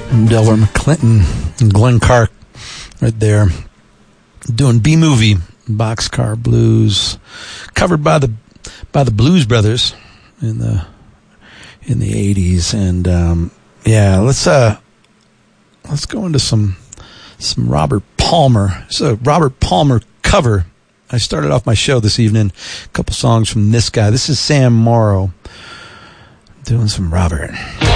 Delbert McClinton and Glenn Clark right there doing B-Movie, Boxcar Blues, covered by the Blues Brothers in the 80s. And let's go into some Robert Palmer. It's a Robert Palmer cover. I started off my show this evening, a couple songs from this guy. This is Sam Morrow doing some Robert.